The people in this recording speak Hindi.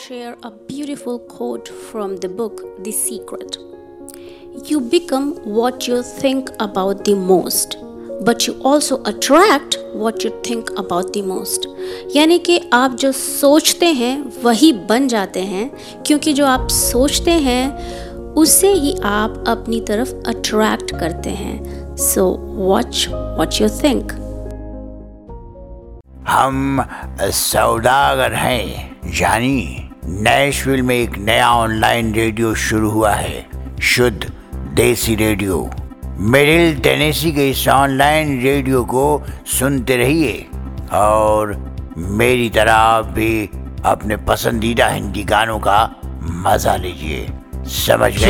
share a beautiful quote from the book The Secret. You become what you think about the most, but you also attract what you think about the most. यानी कि आप जो सोचते हैं वही बन जाते हैं, क्योंकि जो आप सोचते हैं उसे ही आप अपनी तरफ अट्रैक्ट करते हैं. So watch what you think. हम सौदागर हैं. जानी, नैशविल में एक नया ऑनलाइन रेडियो शुरू हुआ है, शुद्ध देसी रेडियो. मिडिल टेनेसी के इस ऑनलाइन रेडियो को सुनते रहिए और मेरी तरह आप भी अपने पसंदीदा हिंदी गानों का मजा लीजिए. समझ गए?